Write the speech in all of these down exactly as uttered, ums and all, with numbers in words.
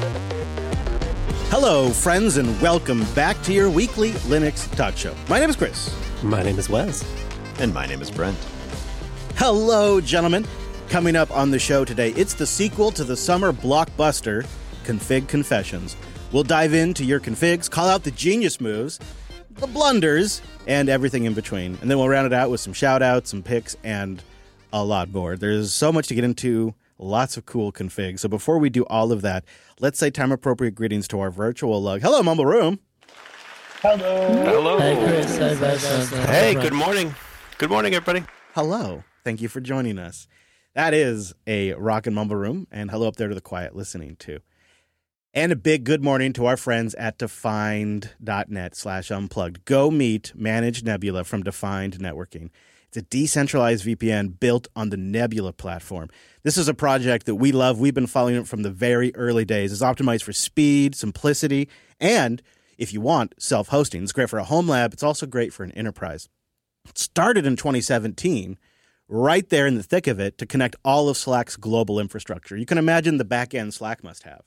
Hello, friends, and welcome back to your weekly Linux Talk Show. My name is Chris. My name is Wes. And my name is Brent. Hello, gentlemen. Coming up on the show today, it's the sequel to the summer blockbuster, Config Confessions. We'll dive into your configs, call out the genius moves, the blunders, and everything in between. And then we'll round it out with some shout-outs, some picks, and a lot more. There's so much to get into, lots of cool configs. So before we do all of that, let's say time-appropriate greetings to our virtual lug. Hello, Mumble Room. Hello. Hello. Hey, Chris. Hey, Wes. Hey, good morning. Good morning, everybody. Hello. Thank you for joining us. That is a Rockin' Mumble Room, and hello up there to the quiet listening, too. And a big good morning to our friends at defined.net slash unplugged. Go meet Managed Nebula from Defined Networking. It's a decentralized V P N built on the Nebula platform. This is a project that we love. We've been following it from the very early days. It's optimized for speed, simplicity, and if you want, self-hosting. It's great for a home lab. It's also great for an enterprise. It started in twenty seventeen, right there in the thick of it, to connect all of Slack's global infrastructure. You can imagine the back end Slack must have.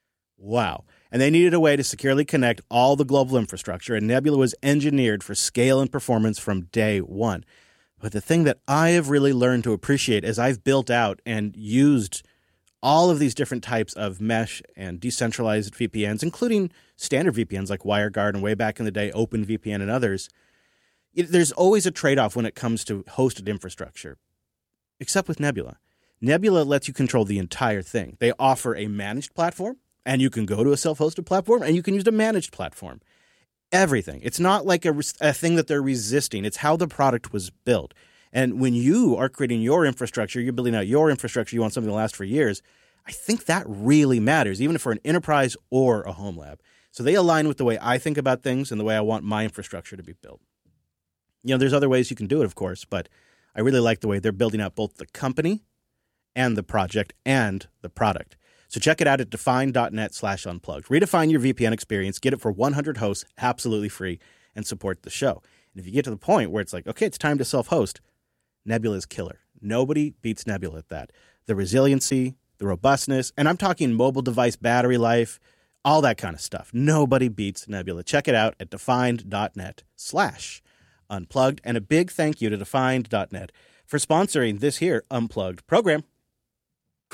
Wow. And they needed a way to securely connect all the global infrastructure, and Nebula was engineered for scale and performance from day one. But the thing that I have really learned to appreciate as I've built out and used all of these different types of mesh and decentralized V P Ns, including standard V P Ns like WireGuard and way back in the day, OpenVPN and others, it, there's always a trade-off when it comes to hosted infrastructure, except with Nebula. Nebula lets you control the entire thing. They offer a managed platform, and you can go to a self-hosted platform, and you can use a managed platform. Everything. It's not like a, a thing that they're resisting. It's how the product was built. And when you are creating your infrastructure, you're building out your infrastructure, you want something to last for years, I think that really matters, even if for an enterprise or a home lab. So they align with the way I think about things and the way I want my infrastructure to be built. You know, there's other ways you can do it, of course, but I really like the way they're building out both the company and the project and the product. So check it out at defined.net slash unplugged. Redefine your V P N experience, get it for one hundred hosts, absolutely free, and support the show. And if you get to the point where it's like, okay, it's time to self-host, Nebula is killer. Nobody beats Nebula at that. The resiliency, the robustness, and I'm talking mobile device battery life, all that kind of stuff. Nobody beats Nebula. Check it out at defined.net slash unplugged. And a big thank you to defined dot net for sponsoring this here Unplugged program.